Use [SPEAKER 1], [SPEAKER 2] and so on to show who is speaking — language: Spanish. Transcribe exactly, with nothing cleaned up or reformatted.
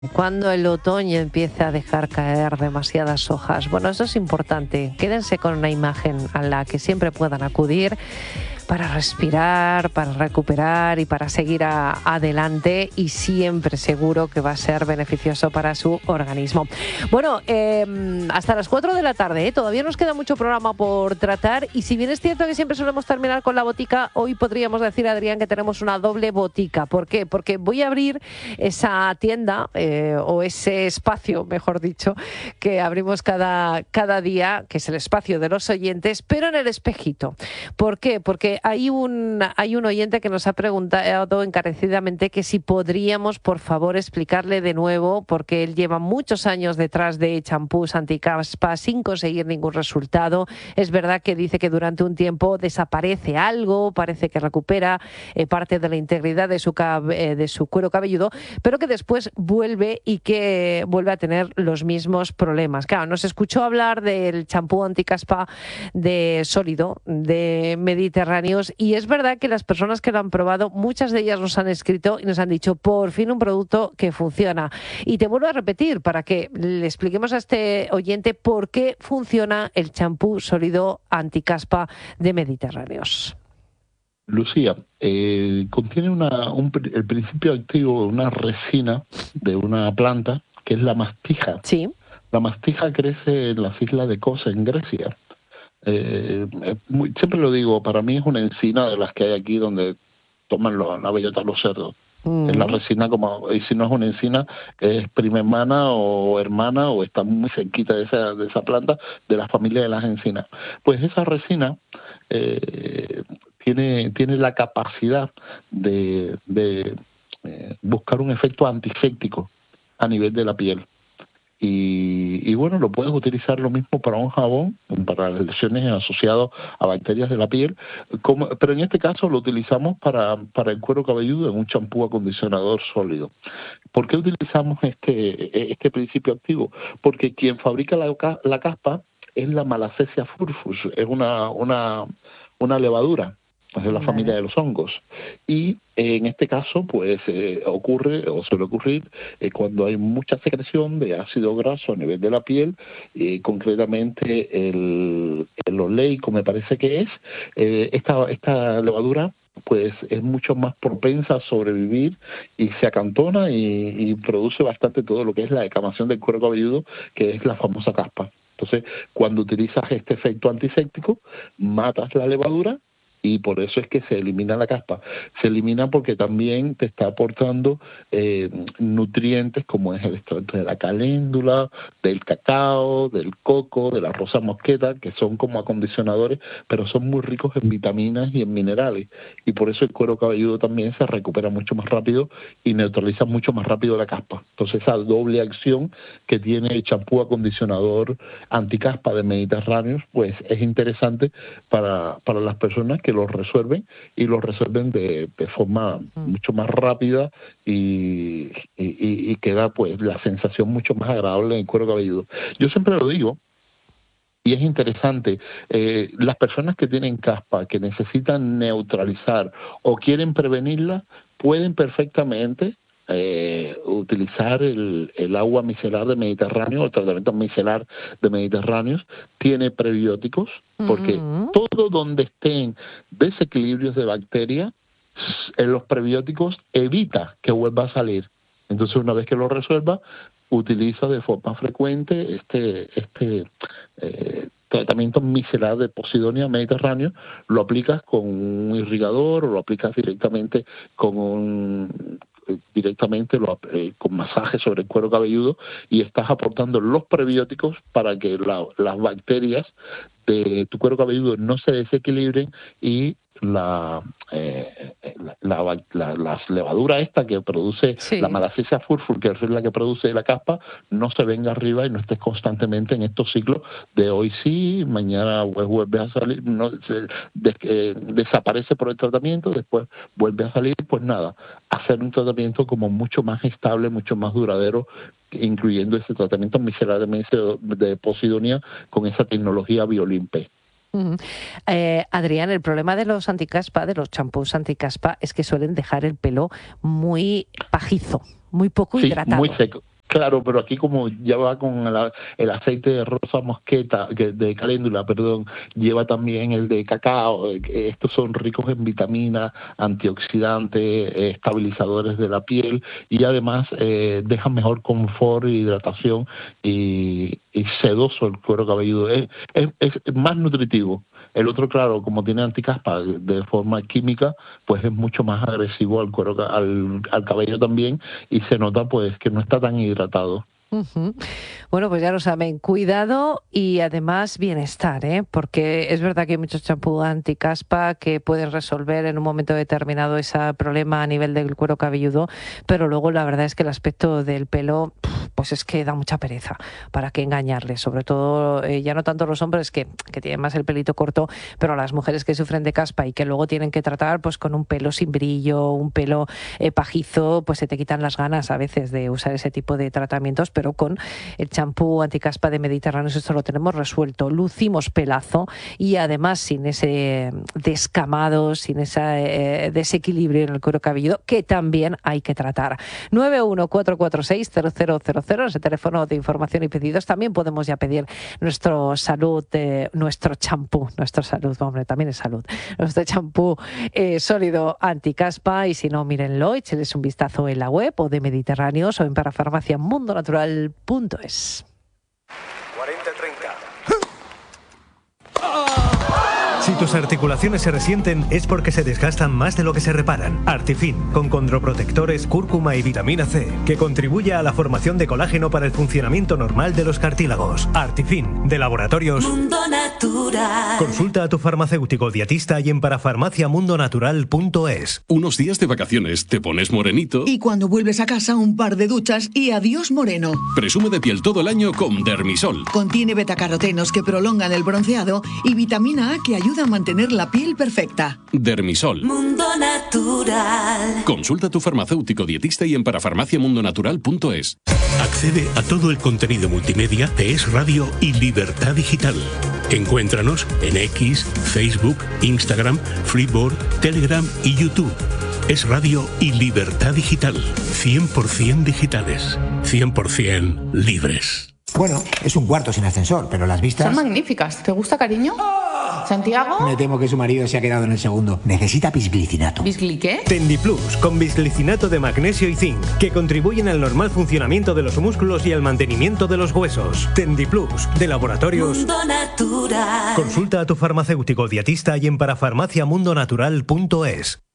[SPEAKER 1] Cuando el otoño empieza a dejar caer demasiadas hojas. Bueno, eso es importante. Quédense con una imagen a la que siempre puedan acudir para respirar, para recuperar y para seguir a, adelante, y siempre seguro que va a ser beneficioso para su organismo. Bueno, eh, hasta las cuatro de la tarde, ¿eh? Todavía nos queda mucho programa por tratar, y si bien es cierto que siempre solemos terminar con la botica, hoy podríamos decir, Adrián, que tenemos una doble botica. ¿Por qué? Porque voy a abrir esa tienda, eh, o ese espacio, mejor dicho, que abrimos cada, cada día, que es el espacio de los oyentes, pero en el espejito. ¿Por qué? Porque hay un, hay un oyente que nos ha preguntado encarecidamente que si podríamos, por favor, explicarle de nuevo, porque él lleva muchos años detrás de champús anticaspa sin conseguir ningún resultado. Es verdad que dice que durante un tiempo desaparece algo, parece que recupera eh, parte de la integridad de su, eh, de su cuero cabelludo, pero que después vuelve y que vuelve a tener los mismos problemas. Claro, nos escuchó hablar del champú anticaspa de sólido, de Mediterráneo. Y es verdad que las personas que lo han probado, muchas de ellas nos han escrito y nos han dicho, por fin un producto que funciona. Y te vuelvo a repetir para que le expliquemos a este oyente por qué funciona el champú sólido anticaspa de Mediterráneos.
[SPEAKER 2] Lucía, eh, contiene una, un, el principio activo de una resina de una planta que es la mastija.
[SPEAKER 1] Sí. La
[SPEAKER 2] mastija crece en las islas de Kos, en Grecia. Eh, muy, siempre lo digo, para mí es una encina de las que hay aquí donde toman los, la bellota los cerdos. Mm. Es la resina, como, y si no es una encina, es prima hermana o hermana, o está muy cerquita de esa, de esa planta, de la familia de las encinas. Pues esa resina eh, tiene, tiene la capacidad de, de eh, buscar un efecto antiséptico a nivel de la piel. Y, y bueno, lo puedes utilizar lo mismo para un jabón, para las lesiones asociadas a bacterias de la piel, como, pero en este caso lo utilizamos para, para el cuero cabelludo en un champú acondicionador sólido. ¿Por qué utilizamos este, este principio activo? Porque quien fabrica la, la caspa es la Malassezia furfus, es una, una, una levadura. Es de la familia de los hongos. Y eh, en este caso, pues eh, ocurre o suele ocurrir eh, cuando hay mucha secreción de ácido graso a nivel de la piel, eh, concretamente el, el oleico, me parece que es. Eh, esta, esta levadura pues es mucho más propensa a sobrevivir y se acantona y, y produce bastante todo lo que es la descamación del cuero cabelludo, que es la famosa caspa. Entonces, cuando utilizas este efecto antiséptico, matas la levadura, y por eso es que se elimina la caspa. Se elimina porque también te está aportando eh, nutrientes como es el extracto de la caléndula, del cacao, del coco, de la rosa mosqueta, que son como acondicionadores, pero son muy ricos en vitaminas y en minerales. Y por eso el cuero cabelludo también se recupera mucho más rápido y neutraliza mucho más rápido la caspa. Entonces esa doble acción que tiene el champú acondicionador anticaspa de Mediterráneos, pues es interesante para, para las personas que lo resuelven y lo resuelven de, de forma mucho más rápida y, y, y queda pues la sensación mucho más agradable en el cuero cabelludo. Yo siempre lo digo, y es interesante, eh, las personas que tienen caspa, que necesitan neutralizar o quieren prevenirla, pueden perfectamente Eh, utilizar el, el agua micelar de Mediterráneo, el tratamiento micelar de Mediterráneos, tiene prebióticos, porque uh-huh. todo donde estén desequilibrios de bacterias, en los prebióticos evita que vuelva a salir. Entonces, una vez que lo resuelva, utiliza de forma frecuente este, este eh, tratamiento micelar de Posidonia mediterráneo, lo aplicas con un irrigador o lo aplicas directamente con un directamente lo, eh, con masaje sobre el cuero cabelludo, y estás aportando los prebióticos para que la, las bacterias de tu cuero cabelludo no se desequilibren y la, eh, la, la, la, la levadura esta que produce sí. la Malassezia furfur, que es la que produce la caspa, no se venga arriba y no estés constantemente en estos ciclos de hoy sí, mañana pues vuelve a salir, no, se, de, eh, desaparece por el tratamiento, después vuelve a salir, pues nada, hacer un tratamiento como mucho más estable, mucho más duradero, incluyendo ese tratamiento micelar de, de Posidonia con esa tecnología Biolimpe.
[SPEAKER 1] Uh-huh. eh, Adrián, el problema de los anticaspa, de los champús anticaspa, es que suelen dejar el pelo muy pajizo, muy poco
[SPEAKER 2] sí,
[SPEAKER 1] hidratado.
[SPEAKER 2] Muy seco. Claro, pero aquí como ya va con el, el aceite de rosa mosqueta, de caléndula, perdón, lleva también el de cacao. Estos son ricos en vitaminas, antioxidantes, estabilizadores de la piel y además eh, dejan mejor confort, hidratación y, y sedoso el cuero cabelludo. Es, es, es más nutritivo. El otro, claro, como tiene anticaspa de forma química, pues es mucho más agresivo al cuero, al, al cabello también, y se nota pues que no está tan hidratado.
[SPEAKER 1] Uh-huh. Bueno, pues ya lo saben, cuidado y además bienestar, ¿eh? Porque es verdad que hay muchos champú anticaspa que pueden resolver en un momento determinado ese problema a nivel del cuero cabelludo, pero luego la verdad es que el aspecto del pelo, pues es que da mucha pereza, para qué engañarle, sobre todo eh, ya no tanto los hombres que, que tienen más el pelito corto, pero las mujeres que sufren de caspa y que luego tienen que tratar pues con un pelo sin brillo, un pelo eh, pajizo, pues se te quitan las ganas a veces de usar ese tipo de tratamientos, pero con el champú anticaspa de Mediterráneo esto lo tenemos resuelto, lucimos pelazo y además sin ese descamado, sin ese eh, desequilibrio en el cuero cabelludo que también hay que tratar. nueve uno cuatro cuatro seis cero cero cero cero, ese teléfono de información y pedidos. También podemos ya pedir nuestro salud, eh, nuestro champú, nuestro salud, hombre, también es salud, nuestro champú eh, sólido anticaspa, y si no, mírenlo, échenles un vistazo en la web o de Mediterráneos o en parafarmacia mundo natural punto es.
[SPEAKER 3] cuarenta treinta.
[SPEAKER 4] Si tus articulaciones se resienten es porque se desgastan más de lo que se reparan. Artifin, con condroprotectores, cúrcuma y vitamina C, que contribuye a la formación de colágeno para el funcionamiento normal de los cartílagos. Artifin, de Laboratorios
[SPEAKER 5] Mundo Natural.
[SPEAKER 4] Consulta a tu farmacéutico dietista y en parafarmacia mundo natural punto es.
[SPEAKER 6] Unos días de vacaciones te pones morenito
[SPEAKER 7] y cuando vuelves a casa un par de duchas y adiós moreno.
[SPEAKER 6] Presume de piel todo el año con Dermisol.
[SPEAKER 7] Contiene betacarotenos que prolongan el bronceado y vitamina A que ayuda a mantener la piel perfecta.
[SPEAKER 6] Dermisol.
[SPEAKER 5] Mundo Natural.
[SPEAKER 6] Consulta a tu farmacéutico dietista y en parafarmacia mundo natural punto es.
[SPEAKER 8] Accede a todo el contenido multimedia de Es Radio y Libertad Digital. Encuéntranos en X, Facebook, Instagram, Freeboard, Telegram y YouTube. Es Radio y Libertad Digital. cien por ciento digitales. cien por ciento libres.
[SPEAKER 9] Bueno, es un cuarto sin ascensor, pero las vistas...
[SPEAKER 10] Son magníficas. ¿Te gusta, cariño? ¿Santiago?
[SPEAKER 9] Me temo que su marido se ha quedado en el segundo. Necesita bisglicinato.
[SPEAKER 10] ¿Bisgli qué?
[SPEAKER 4] Tendiplus, con bisglicinato de magnesio y zinc, que contribuyen al normal funcionamiento de los músculos y al mantenimiento de los huesos. Tendiplus, de Laboratorios
[SPEAKER 5] Mundo Natural.
[SPEAKER 4] Consulta a tu farmacéutico dietista y en parafarmacia mundo natural punto es.